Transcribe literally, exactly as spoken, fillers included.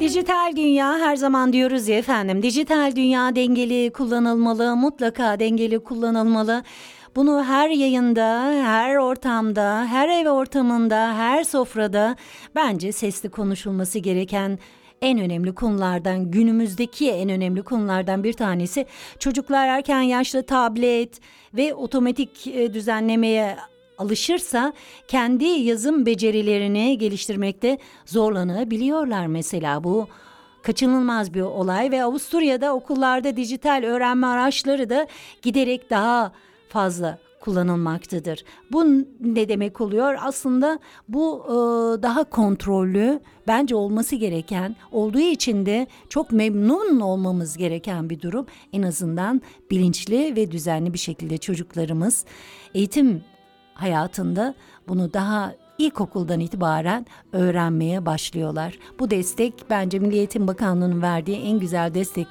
Dijital dünya, her zaman diyoruz ya efendim, dijital dünya dengeli kullanılmalı, mutlaka dengeli kullanılmalı. Bunu her yayında, her ortamda, her ev ortamında, her sofrada bence sesli konuşulması gereken en önemli konulardan, günümüzdeki en önemli konulardan bir tanesi. Çocuklar erken yaşta tablet ve otomatik e, düzenlemeye alışırsa kendi yazım becerilerini geliştirmekte zorlanabiliyorlar mesela. Bu kaçınılmaz bir olay ve Avusturya'da okullarda dijital öğrenme araçları da giderek daha fazla kullanılmaktadır. Bu ne demek oluyor? Aslında bu e, daha kontrollü, bence olması gereken, olduğu için de çok memnun olmamız gereken bir durum. En azından bilinçli ve düzenli bir şekilde çocuklarımız eğitim hayatında bunu daha ilkokuldan itibaren öğrenmeye başlıyorlar. Bu destek bence Milli Eğitim Bakanlığı'nın verdiği en güzel destek.